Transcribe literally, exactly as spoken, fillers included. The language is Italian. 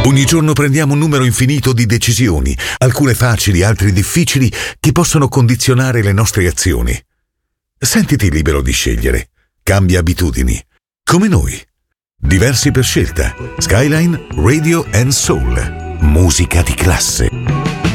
Ogni giorno prendiamo un numero infinito di decisioni, alcune facili, altre difficili, che possono condizionare le nostre azioni. Sentiti libero di scegliere. Cambia abitudini. Come noi. Diversi per scelta. Skyline Radio and Soul. Musica di classe.